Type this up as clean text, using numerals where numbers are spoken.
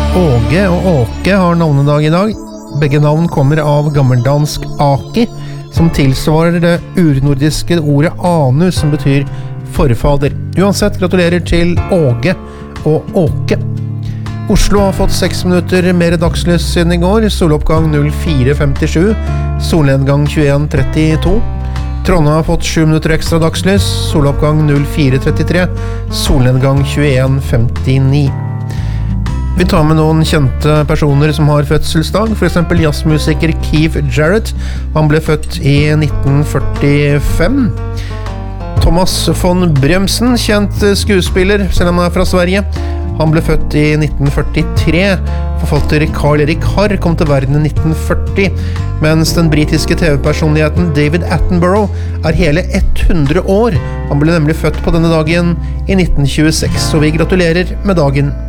Åge og Åke har navnedag i dag. Begge navn kommer av gammeldansk aki, som tilsvarer det urnordiske ordet anu, som betyr forfader. Uansett, gratulerer til Åge og Åke. Oslo har fått 6 minutter mer dagslys siden i går. Soloppgang 04.57, solnedgang 21.32. Trondheim har fått 7 minutter ekstra dagslys. Soloppgang 04.33, solnedgang 21.59. Vi tar med noen kjente personer som har fødselsdag, for eksempel jazzmusiker Keith Jarrett. Han ble født i 1945. Thomas von Bremsen, kjent skuespiller, selv om han er fra Sverige. Han ble født i 1943. Forfatter Carl Erik Harr kom til verden i 1940, mens den britiske TV-personligheten David Attenborough er hele 100 år. Han ble nemlig født på denne dagen i 1926, så vi gratulerer med dagen.